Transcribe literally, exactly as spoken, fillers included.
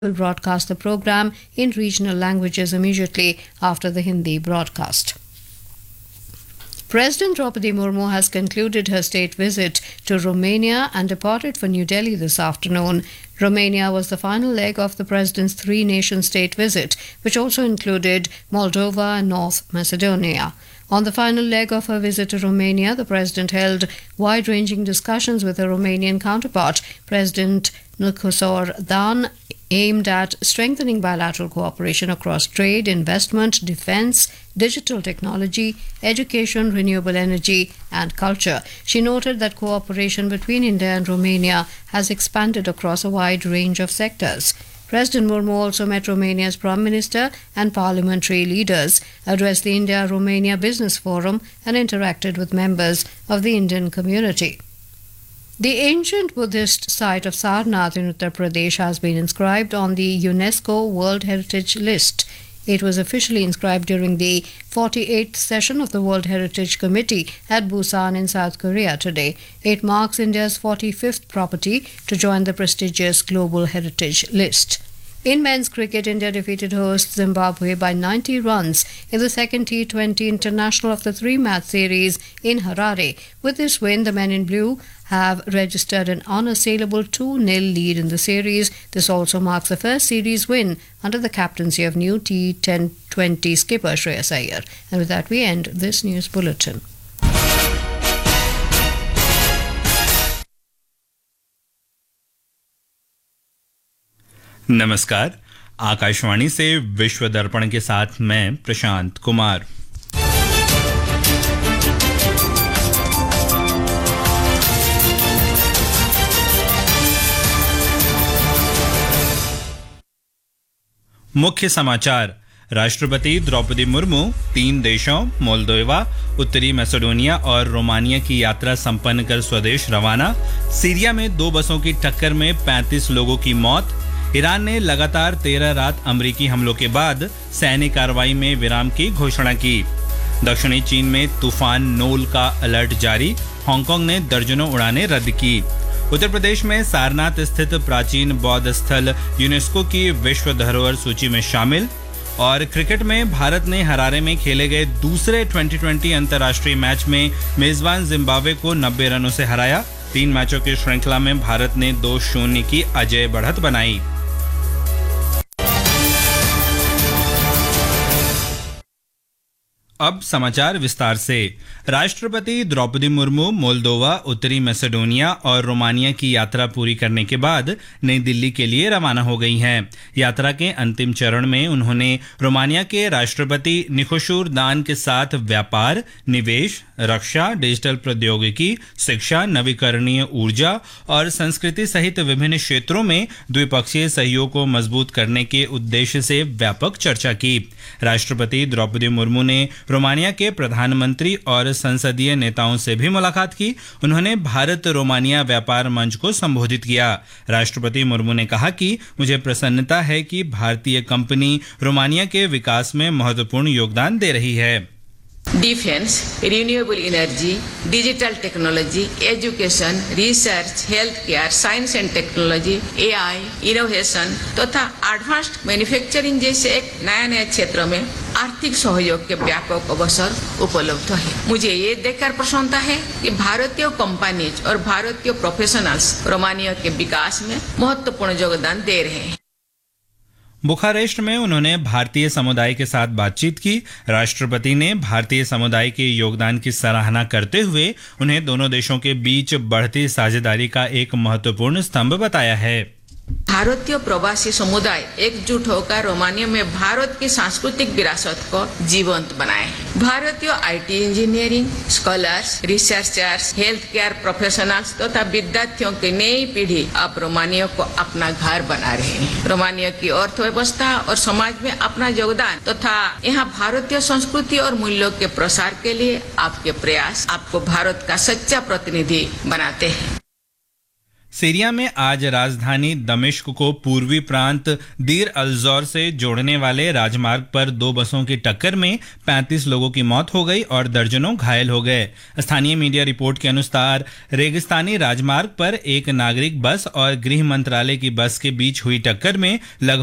will broadcast the program in regional languages immediately after the Hindi broadcast. President Draupadi Murmu has concluded her state visit to Romania and departed for New Delhi this afternoon. Romania was the final leg of the president's three-nation state visit, which also included Moldova and North Macedonia. On the final leg of her visit to Romania, the president held wide-ranging discussions with her Romanian counterpart, President Nicosor Dan, aimed at strengthening bilateral cooperation across trade, investment, defense, digital technology, education, renewable energy, and culture. She noted that cooperation between India and Romania has expanded across a wide range of sectors. President Murmu also met Romania's Prime Minister and parliamentary leaders, addressed the India-Romania Business Forum, and interacted with members of the Indian community. The ancient Buddhist site of Sarnath in Uttar Pradesh has been inscribed on the UNESCO World Heritage List. It was officially inscribed during the forty-eighth session of the World Heritage Committee at Busan in South Korea today. It marks India's forty-fifth property to join the prestigious Global Heritage List. In men's cricket, India defeated host Zimbabwe by ninety runs in the second T twenty International of the three-match series in Harare. With this win, the men in blue have registered an unassailable two nil lead in the series. This also marks the first series win under the captaincy of new T twenty skipper Shreyas Iyer. And with that, we end this news bulletin. नमस्कार, आकाशवाणी से विश्व दर्पण के साथ मैं प्रशांत कुमार। मुख्य समाचार। राष्ट्रपति द्रौपदी मुर्मू तीन देशों मोल्दोवा, उत्तरी मैसेडोनिया और रोमानिया की यात्रा संपन्न कर स्वदेश रवाना। सीरिया में दो बसों की टक्कर में पैंतीस लोगों की मौत। ईरान ने लगातार तेरह रात अमेरिकी हमलों के बाद सैन्य कार्रवाई में विराम की घोषणा की। दक्षिणी चीन में तूफान नोल का अलर्ट जारी। हांगकांग ने दर्जनों उड़ानें रद्द की। उत्तर प्रदेश में सारनाथ स्थित प्राचीन बौद्ध स्थल यूनेस्को की विश्व धरोहर सूची में शामिल। और क्रिकेट में भारत ने हरारे में खेले गए दूसरे ट्वेंटी ट्वेंटी अंतर्राष्ट्रीय मैच में मेजबान जिम्बाब्वे को नब्बे रनों से हराया। तीन मैचों की श्रृंखला में भारत ने दो शून्य की अजेय बढ़त बनाई। अब समाचार विस्तार से। राष्ट्रपति द्रौपदी मुर्मू मोल्दोवा, उत्तरी मैसेडोनिया और रोमानिया की यात्रा पूरी करने के बाद नई दिल्ली के लिए रवाना हो गई हैं। यात्रा के अंतिम चरण में उन्होंने रोमानिया के राष्ट्रपति निकोशोर दान के साथ व्यापार, निवेश, रक्षा, डिजिटल प्रौद्योगिकी, शिक्षा, नवीकरणीय ऊर्जा और संस्कृति सहित विभिन्न क्षेत्रों में द्विपक्षीय सहयोग को मजबूत करने के उद्देश्य से व्यापक चर्चा की। राष्ट्रपति द्रौपदी मुर्मू ने रोमानिया के प्रधानमंत्री और संसदीय नेताओं से भी मुलाकात की। उन्होंने भारत रोमानिया व्यापार मंच को संबोधित किया। राष्ट्रपति मुर्मू ने कहा कि मुझे प्रसन्नता है कि भारतीय कंपनी रोमानिया के विकास में महत्वपूर्ण योगदान दे रही है। Defence, renewable energy, digital technology, education, research, health care, science and technology, AI, innovation तथा एडवांस्ड मैन्युफैक्चरिंग जैसे एक नया नया क्षेत्रों में आर्थिक सहयोग के व्यापक अवसर उपलब्ध है। मुझे ये देखकर प्रसन्नता है कि भारतीय कंपनीज और भारतीय प्रोफेशनल्स रोमानिया के विकास में महत्वपूर्ण योगदान दे रहे हैं। बुखारेस्ट में उन्होंने भारतीय समुदाय के साथ बातचीत की। राष्ट्रपति ने भारतीय समुदाय के योगदान की सराहना करते हुए उन्हें दोनों देशों के बीच बढ़ती साझेदारी का एक महत्वपूर्ण स्तंभ बताया है। भारतीय प्रवासी समुदाय एकजुट होकर रोमानिया में भारत की सांस्कृतिक विरासत को जीवंत बनाए। भारतीय IT engineering, scholars, researchers, health care professionals तथा विद्यार्थियों की नई पीढ़ी अब रोमानिया को अपना घर बना रहे हैं। रोमानिया की अर्थव्यवस्था और समाज में अपना योगदान तथा यहाँ भारतीय संस्कृति और मूल्यों के प्रसार के लिए आपके प्रयास आपको भारत का सच्चा प्रतिनिधि बनाते हैं। सीरिया में आज राजधानी दमिश्क को पूर्वी प्रांत दीर अल-ज़ौर से जोड़ने वाले राजमार्ग पर दो बसों की टक्कर में पैंतीस लोगों की मौत हो गई और दर्जनों घायल हो गए। स्थानीय मीडिया रिपोर्ट के अनुसार रेगिस्तानी राजमार्ग पर एक नागरिक बस और गृह मंत्रालय की बस के बीच हुई टक्कर में लगभग